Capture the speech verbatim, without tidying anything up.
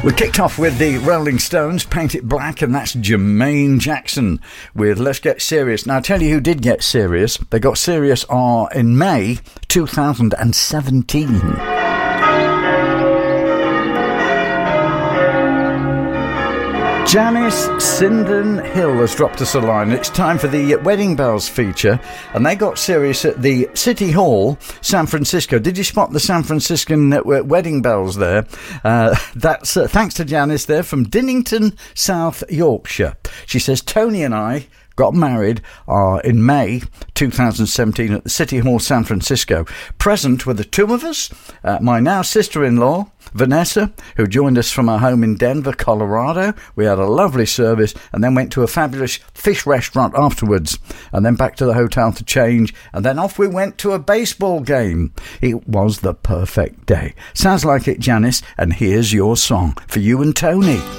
We kicked off with the Rolling Stones, Paint It Black, and that's Jermaine Jackson with Let's Get Serious. Now, I'll tell you who did get serious. They got serious uh, in May two thousand seventeen. Janice Sinden Hill has dropped us a line. It's time for the Wedding Bells feature, and they got serious at the City Hall, San Francisco. Did you spot the San Franciscan uh, wedding bells there? Uh, that's uh, thanks to Janice there from Dinnington, South Yorkshire. She says, Tony and I got married uh, in May two thousand seventeen at the City Hall, San Francisco. Present were the two of us, uh, my now sister-in-law, Vanessa, who joined us from our home in Denver, Colorado. We had a lovely service and then went to a fabulous fish restaurant afterwards, and then back to the hotel to change, and then off we went to a baseball game. It was the perfect day. Sounds like it, Janice, and here's your song for you and Tony.